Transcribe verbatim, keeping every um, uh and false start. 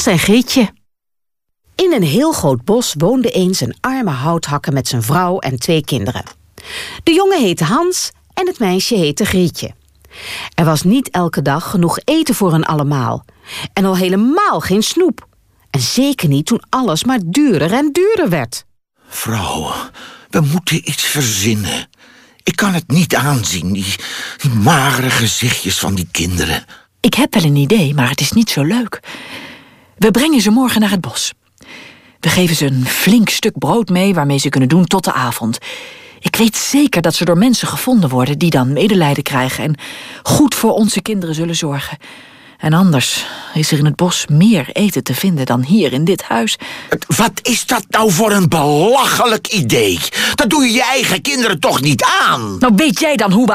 en Grietje. In een heel groot bos woonde eens een arme houthakker met zijn vrouw en twee kinderen. De jongen heette Hans en het meisje heette Grietje. Er was niet elke dag genoeg eten voor hen allemaal. En al helemaal geen snoep. En zeker niet toen alles maar duurder en duurder werd. Vrouw, we moeten iets verzinnen. Ik kan het niet aanzien, die, die magere gezichtjes van die kinderen. Ik heb wel een idee, maar het is niet zo leuk. We brengen ze morgen naar het bos. We geven ze een flink stuk brood mee waarmee ze kunnen doen tot de avond. Ik weet zeker dat ze door mensen gevonden worden die dan medelijden krijgen en goed voor onze kinderen zullen zorgen. En anders is er in het bos meer eten te vinden dan hier in dit huis. Wat is dat nou voor een belachelijk idee? Dat doe je je eigen kinderen toch niet aan? Nou, weet jij dan hoe we